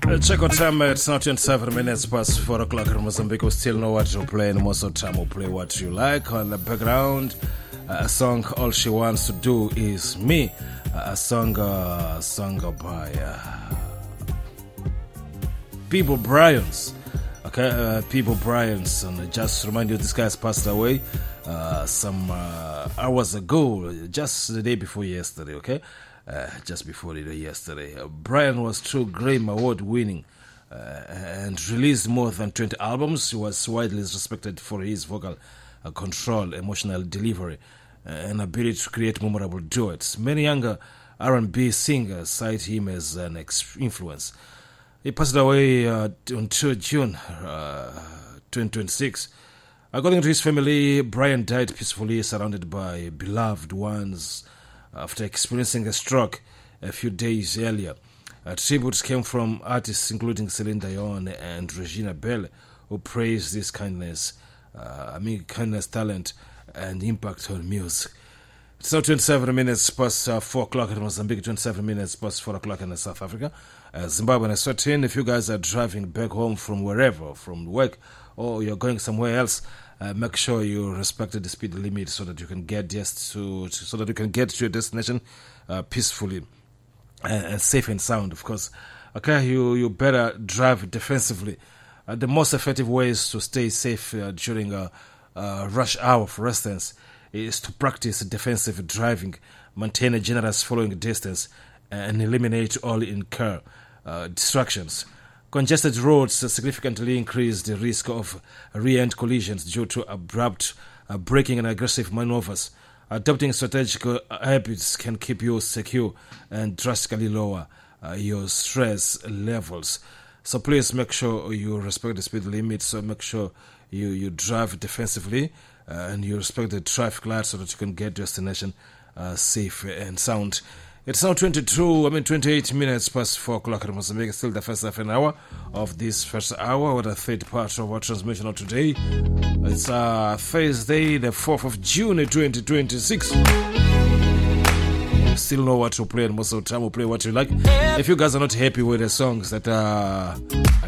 Check on time, it's now 27 minutes past 4 o'clock in Mozambique. We still know what to play, and most of the time we'll play what you like. On the background, a song, All She Wants to Do Is Me, a song by People Bryans. Okay, People Bryans. And just to remind you, this guy's passed away some hours ago, just the day before yesterday, okay? Just before the day yesterday. Brian was true Grammy Award winning and released more than 20 albums. He was widely respected for his vocal control, emotional delivery, and ability to create memorable duets. Many younger R&B singers cite him as an influence. He passed away on 2 June 2026. According to his family, Brian died peacefully, surrounded by beloved ones, after experiencing a stroke a few days earlier. Tributes came from artists including Celine Dion and Regina Bell, who praised his kindness, talent, and impact on music. It's now 27 minutes past 4 o'clock in Mozambique, 27 minutes past 4 o'clock in South Africa. Zimbabwe and Eswatini, if you guys are driving back home from wherever, from work, or you're going somewhere else, make sure you respect the speed limit so that you can get to your destination peacefully and safe and sound, of course. Okay, you better drive defensively. The most effective ways to stay safe during a rush hour, for instance, is to practice defensive driving, maintain a generous following distance, and eliminate all in-car distractions. Congested roads significantly increase the risk of rear-end collisions due to abrupt braking and aggressive maneuvers. Adopting strategic habits can keep you secure and drastically lower your stress levels. So please make sure you respect the speed limit. So make sure you drive defensively and you respect the traffic lights so that you can get to your destination safe and sound. It's now 28 minutes past 4 o'clock in Mozambique. Still the first half an hour of this first hour, or the third part of our transmission of today. It's Thursday, the 4th of June, 2026. Still know what to play, and most of the time we'll play what you like. If you guys are not happy with the songs that